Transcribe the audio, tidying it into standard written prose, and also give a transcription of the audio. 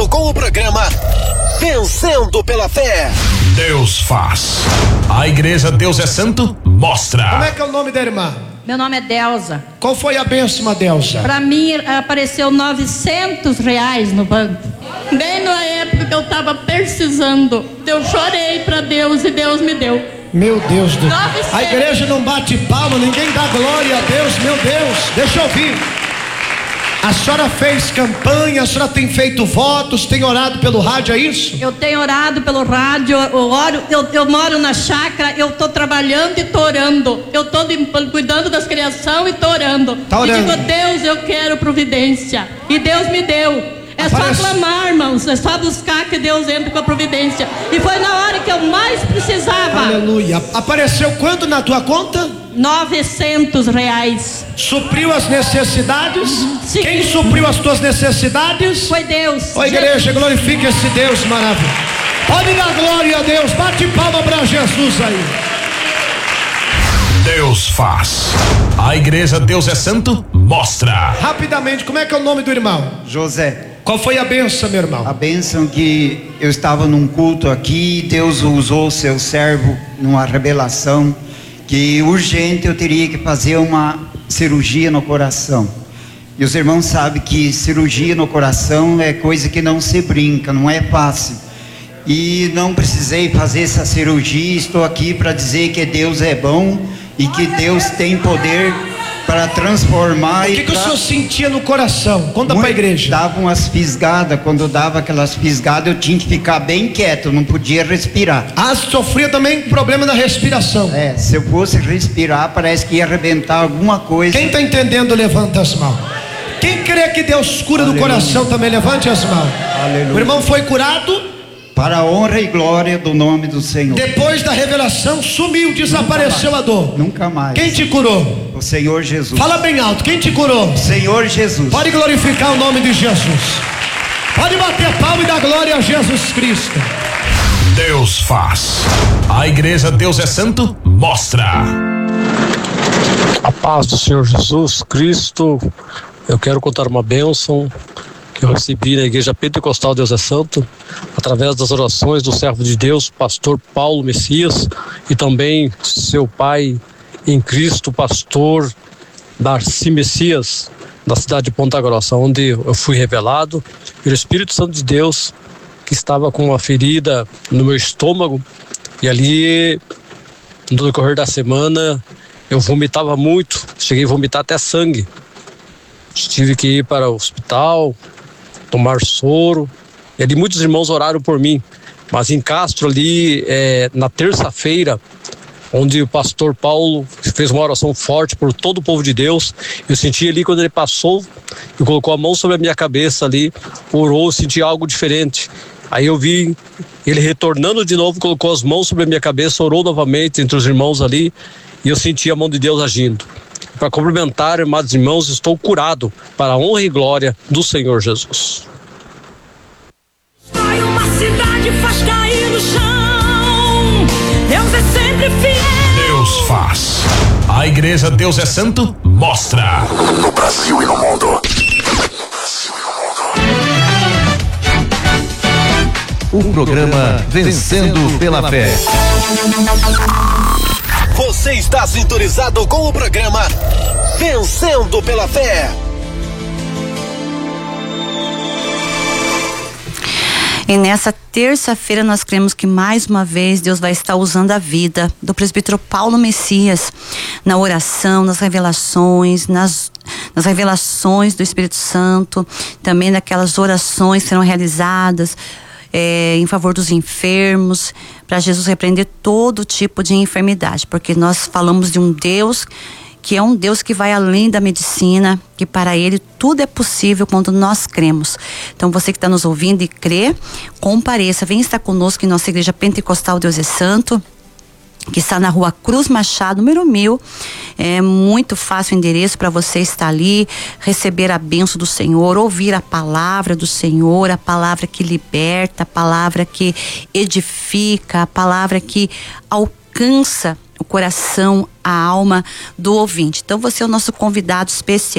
sintonizado com o programa Vencendo pela Fé. Deus faz. A igreja Deus é Santo mostra. Como é que é o nome da irmã? Meu nome é Delza. Qual foi a bênção, Delza? Para mim apareceu R$900 no banco. Bem na época que eu estava precisando. Eu chorei para Deus e Deus me deu. Meu Deus do céu. 900. A igreja não bate palma, ninguém dá glória a Deus, meu Deus. Deixa eu ouvir. A senhora fez campanha, a senhora tem feito votos, tem orado pelo rádio, é isso? Eu tenho orado pelo rádio, eu moro na chácara, eu estou trabalhando e estou orando. Eu estou cuidando das criações e estou orando. Tá orando. E digo, Deus, eu quero providência. E Deus me deu. É só clamar, irmãos, é só buscar que Deus entre com a providência. E foi na hora que eu mais precisava. Aleluia. Apareceu quanto na tua conta? R$900. Supriu as necessidades? Sim. Quem supriu as tuas necessidades? Foi Deus. Ô igreja, glorifique esse Deus maravilhoso. Pode dar glória a Deus, bate palma para Jesus aí. Deus faz. A igreja Deus é Santo mostra. Rapidamente, como é que é o nome do irmão? José. Qual foi a bênção, meu irmão? A bênção que eu estava num culto aqui, Deus usou o seu servo numa revelação que urgente eu teria que fazer uma cirurgia no coração. E os irmãos sabem que cirurgia no coração é coisa que não se brinca, não é fácil. E não precisei fazer essa cirurgia, estou aqui para dizer que Deus é bom e que Deus tem poder para transformar. O que o senhor sentia no coração? Conta para a igreja. Dava umas fisgadas, quando eu dava aquelas fisgadas eu tinha que ficar bem quieto, não podia respirar. Ah, sofria também problema da respiração. É, se eu fosse respirar parece que ia arrebentar alguma coisa. Quem está entendendo, levanta as mãos. Quem crê que Deus cura do coração também, levante as mãos. Aleluia. O irmão foi curado? Para a honra e glória do nome do Senhor. Depois da revelação sumiu, desapareceu a dor. Nunca mais. Quem te curou? O Senhor Jesus. Fala bem alto, quem te curou? Senhor Jesus. Pode glorificar o nome de Jesus. Pode bater palma e dar glória a Jesus Cristo. Deus faz. A igreja Deus é Santo mostra. A paz do Senhor Jesus Cristo. Eu quero contar uma bênção que eu recebi na igreja pentecostal Deus é Santo, através das orações do servo de Deus, pastor Paulo Messias, e também seu pai em Cristo, pastor Darcy Messias, da cidade de Ponta Grossa, onde eu fui revelado pelo Espírito Santo de Deus, que estava com uma ferida no meu estômago, e ali, no decorrer da semana, eu vomitava muito, cheguei a vomitar até sangue. Tive que ir para o hospital, tomar soro, e ali muitos irmãos oraram por mim, mas em Castro ali, na terça-feira, onde o pastor Paulo fez uma oração forte por todo o povo de Deus, eu senti ali quando ele passou e colocou a mão sobre a minha cabeça ali, orou, eu senti algo diferente. Aí eu vi ele retornando de novo, colocou as mãos sobre a minha cabeça, orou novamente entre os irmãos ali, e eu senti a mão de Deus agindo. Para complementar, amados irmãos, estou curado para a honra e glória do Senhor Jesus. Sai uma cidade, faz cair no chão. Deus é sempre fiel. Deus faz. A igreja Deus é Santo mostra. No Brasil e no mundo. O programa Vencendo pela Fé. Você está sintonizado com o programa Vencendo pela Fé. E nessa terça-feira nós cremos que mais uma vez Deus vai estar usando a vida do presbítero Paulo Messias na oração, nas revelações, nas revelações do Espírito Santo, também naquelas orações que serão realizadas em favor dos enfermos, para Jesus repreender todo tipo de enfermidade, porque nós falamos de um Deus que é um Deus que vai além da medicina, que para Ele tudo é possível quando nós cremos. Então você que está nos ouvindo e crê, compareça, venha estar conosco em nossa igreja pentecostal Deus é Santo, que está na rua Cruz Machado, número 1000. É muito fácil o endereço para você estar ali, receber a bênção do Senhor, ouvir a palavra do Senhor, a palavra que liberta, a palavra que edifica, a palavra que alcança o coração, a alma do ouvinte. Então você é o nosso convidado especial.